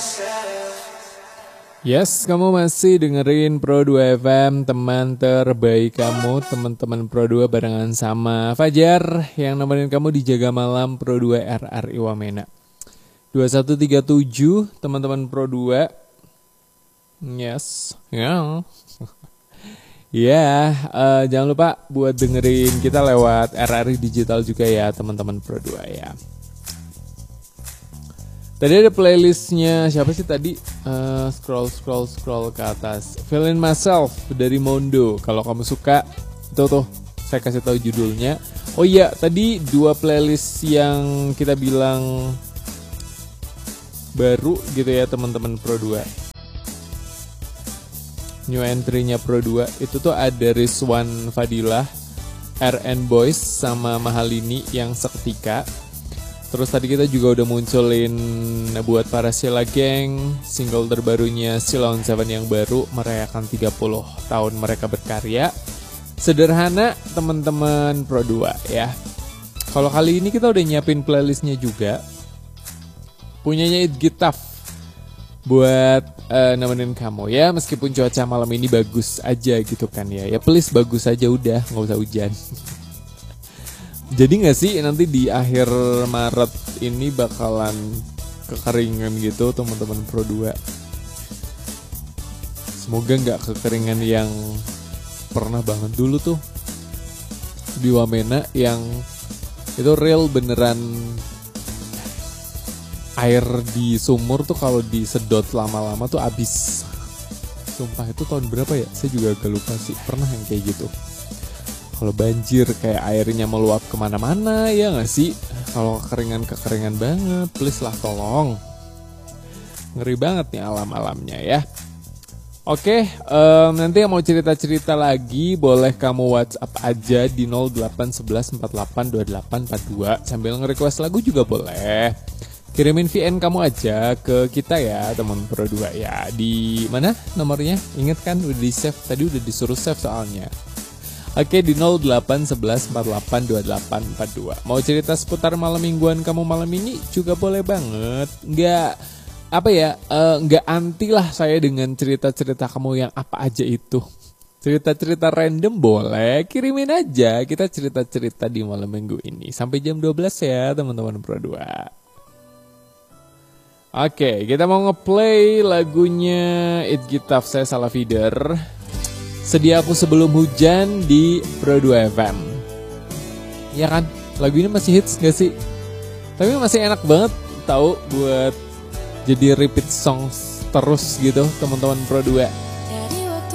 Yes, kamu masih dengerin Pro 2 FM, teman terbaik kamu, teman-teman Pro 2 barengan sama Fajar yang nemenin kamu di Jaga Malam Pro 2 RRI Wamena. 2137 teman-teman Pro 2. Yes. Yeah. Jangan lupa buat dengerin kita lewat RRI Digital juga ya teman-teman Pro 2 ya. Tadi ada playlistnya siapa sih tadi? Scroll ke atas. Feeling Myself dari Mondo. Kalau kamu suka, itu tuh saya kasih tahu judulnya. Oh iya, tadi dua playlist yang kita bilang baru gitu ya teman-teman Pro 2. New entry-nya Pro 2 itu tuh ada Rizwan Fadilah, RN Boys sama Mahalini yang seketika. Terus tadi kita juga udah munculin buat para Sheila Gang, single terbarunya Silon Seven yang baru merayakan 30 tahun mereka berkarya. Sederhana teman-teman Pro 2 ya. Kalau kali ini kita udah nyiapin playlistnya juga. Punyanya It Gitaf buat nemenin kamu ya. Meskipun cuaca malam ini bagus aja gitu kan ya. Ya please bagus aja udah, gak usah hujan. Jadi gak sih nanti di akhir Maret ini bakalan kekeringan gitu teman-teman Pro 2. Semoga gak kekeringan yang pernah banget dulu tuh di Wamena yang itu real beneran air di sumur tuh kalau disedot lama-lama tuh abis. Sumpah itu tahun berapa ya? Saya juga agak lupa sih, pernah yang kayak gitu. Kalau banjir kayak airnya meluap kemana-mana ya gak sih? Kalau kekeringan banget, please lah tolong. Ngeri banget nih alam-alamnya ya. Oke, nanti yang mau cerita-cerita lagi boleh kamu WhatsApp aja di 0811482842 sambil nge-request lagu juga boleh. Kirimin VN kamu aja ke kita ya teman Pro 2 ya. Di mana nomornya? Ingat kan udah di save, tadi udah disuruh save soalnya. Oke, di 0811482842. Mau cerita seputar malam mingguan kamu malam ini juga boleh banget. Nggak anti lah saya dengan cerita-cerita kamu yang apa aja itu. Cerita-cerita random boleh, kirimin aja. Kita cerita-cerita di malam minggu ini sampai jam 12 ya teman-teman Pro 2. Oke, kita mau ngeplay lagunya It Gitaf, saya salah feeder. Sedia aku sebelum hujan di Pro 2 FM. Ya kan, lagu ini masih hits gak sih? Tapi masih enak banget tahu buat jadi repeat songs terus gitu teman-teman Pro 2.